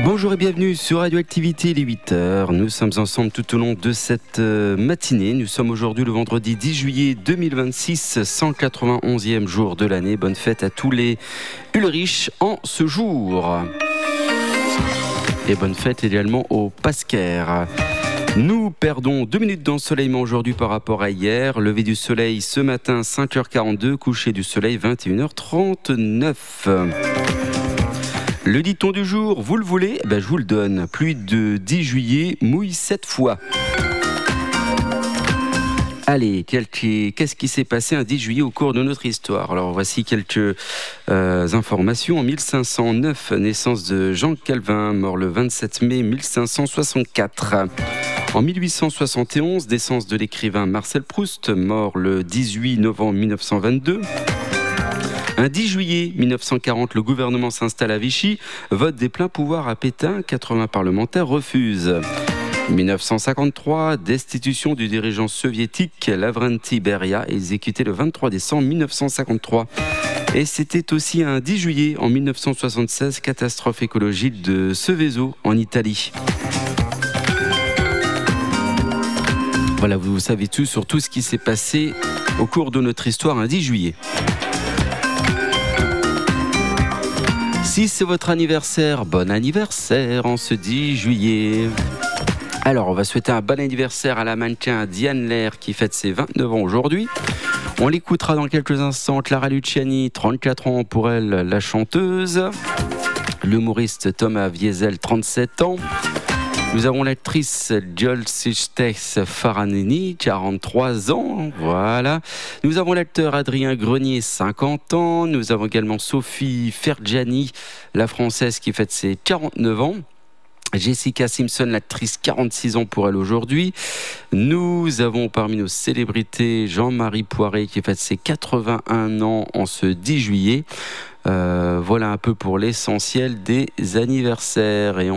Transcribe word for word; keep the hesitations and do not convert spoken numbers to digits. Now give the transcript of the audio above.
Bonjour et bienvenue sur Radioactivité, il est huit heures. Nous sommes ensemble tout au long de cette matinée. Nous sommes aujourd'hui le vendredi dix juillet deux mille vingt-six, cent quatre-vingt-onzième jour de l'année. Bonne fête à tous les Ulrichs en ce jour. Et bonne fête également aux Pasquaires. Nous perdons deux minutes d'ensoleillement aujourd'hui par rapport à hier. Lever du soleil ce matin cinq heures quarante-deux, coucher du soleil vingt et une heures trente-neuf. Le dicton du jour, vous le voulez, ben je vous le donne. Pluie de dix juillet, mouille sept fois. Allez, quelques... qu'est-ce qui s'est passé un dix juillet au cours de notre histoire ? Alors voici quelques euh, informations. En mille cinq cent neuf, naissance de Jean Calvin, mort le vingt-sept mai mille cinq cent soixante-quatre. En mille huit cent soixante et onze, naissance de l'écrivain Marcel Proust, mort le dix-huit novembre mille neuf cent vingt-deux. Un dix juillet mille neuf cent quarante, le gouvernement s'installe à Vichy, vote des pleins pouvoirs à Pétain, quatre-vingts parlementaires refusent. mille neuf cent cinquante-trois, destitution du dirigeant soviétique Lavrenti Beria, exécuté le vingt-trois décembre mille neuf cent cinquante-trois. Et c'était aussi un dix juillet en mille neuf cent soixante-seize, catastrophe écologique de Seveso en Italie. Voilà, vous savez tout sur tout ce qui s'est passé au cours de notre histoire un dix juillet. Si c'est votre anniversaire, bon anniversaire en ce dix juillet. Alors, on va souhaiter un bon anniversaire à la mannequin Diane Lair qui fête ses vingt-neuf ans aujourd'hui. On l'écoutera dans quelques instants. Clara Luciani, trente-quatre ans pour elle, la chanteuse. L'humoriste Thomas Wiesel, trente-sept ans. Nous avons l'actrice Jolsistes Faranini, quarante-trois ans, voilà. Nous avons l'acteur Adrien Grenier, cinquante ans. Nous avons également Sophie Fergiani, la française qui fête ses quarante-neuf ans. Jessica Simpson, l'actrice, quarante-six ans pour elle aujourd'hui. Nous avons parmi nos célébrités Jean-Marie Poiré qui fête ses quatre-vingt-un ans en ce dix juillet. Euh, voilà un peu pour l'essentiel des anniversaires. Et on